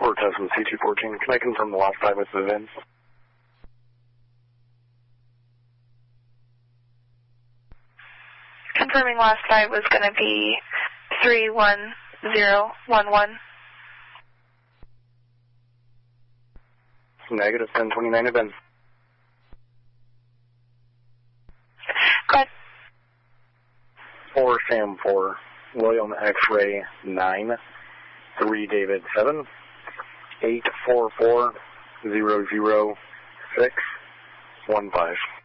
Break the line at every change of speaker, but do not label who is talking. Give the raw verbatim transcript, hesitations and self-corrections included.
Cortez with C two fourteen. Can I confirm the last five with the V I N?
Confirming last five was going to be three one zero one one.
Negative, ten twenty-nine event.
Go ahead.
four Sam four, William X-Ray nine, three David seven, eight four four zero zero six one five.